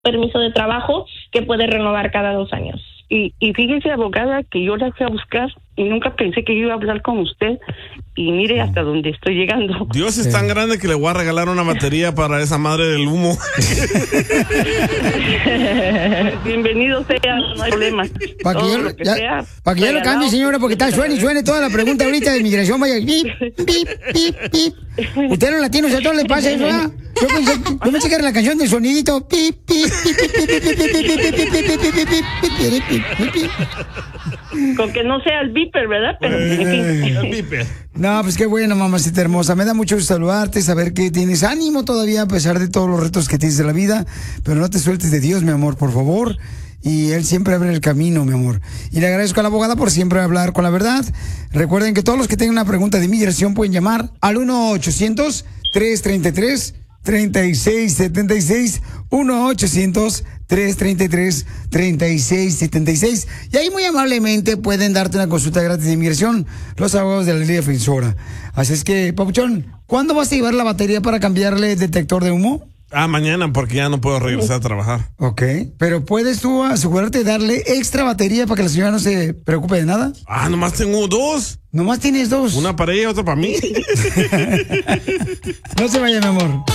permiso de trabajo que puede renovar cada 2 años. Y fíjese, abogada, que yo la fui a buscar y nunca pensé que yo iba a hablar con usted. Y mire hasta dónde estoy llegando. Dios es tan grande que le voy a regalar una batería para esa madre del humo. Bienvenido sea, no hay problema. Para que ya lo cambie, señora, porque está suene y suene toda la pregunta ahorita de inmigración. Vaya, pip, pip, pip, pip. Ustedes los latinos a todos les pasa eso, ¿verdad? Yo pensé que era la canción del sonidito. Pip, pip, pip, pip, pip, pip, pip, pip. Con que no sea el beeper, ¿verdad? Pero, en fin. El beeper. No, pues qué bueno, mamacita hermosa. Me da mucho gusto saludarte, saber que tienes ánimo todavía a pesar de todos los retos que tienes de la vida. Pero no te sueltes de Dios, mi amor, por favor. Y Él siempre abre el camino, mi amor. Y le agradezco a la abogada por siempre hablar con la verdad. Recuerden que todos los que tengan una pregunta de inmigración pueden llamar al 1-800-333-3676. 1-800-333-3676. Y ahí muy amablemente pueden darte una consulta gratis de inmigración los abogados de la Liga Defensora. Así es que, Papuchón, ¿cuándo vas a llevar la batería para cambiarle el detector de humo? Mañana, porque ya no puedo regresar a trabajar. Ok, pero ¿puedes tú asegurarte de darle extra batería para que la señora no se preocupe de nada? Nomás tengo 2. ¿Nomás tienes 2? Una para ella y otra para mí. No se vaya, mi amor.